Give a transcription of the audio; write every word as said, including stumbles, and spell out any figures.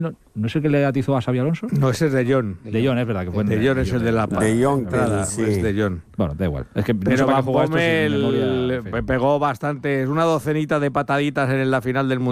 No, ¿no es el que le atizó a Xabi Alonso? No, ese es de Jong. De Jong, es verdad. Que fue De Jong es el de la Paz. De Jong, Nada, sí. es de Jong. Bueno, da igual. Es que no sé Pero para Van qué jugó esto sin Bommel memoria, en fin. pegó bastante, es una docenita de pataditas en la final del Mundial.